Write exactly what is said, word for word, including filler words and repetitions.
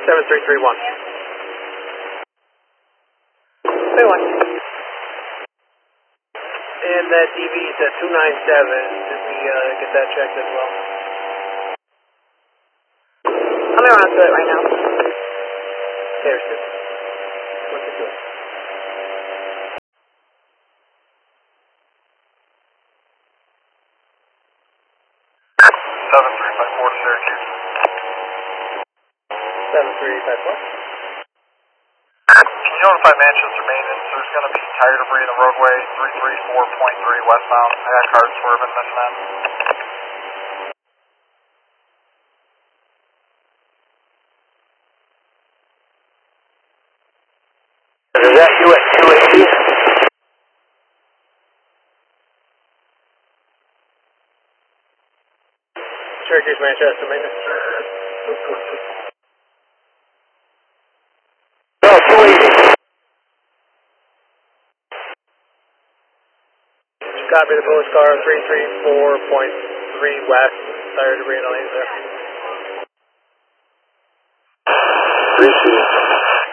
seven three three one. three one. And that D V is at two nine seven. Did we uh, get that checked as well? I'm around to it right now. There's it. What's it doing? seven three five four to Syracuse. seven three five four. Can you notify Manchester Maintenance there's going to be tire debris in the roadway three three four point three westbound? I got cars swerving missing end. Is that you at two eighty? Syracuse, Manchester Maintenance. No, two eighty. Copy the police car three three four point three west. Tire debris in the lanes there. Three two.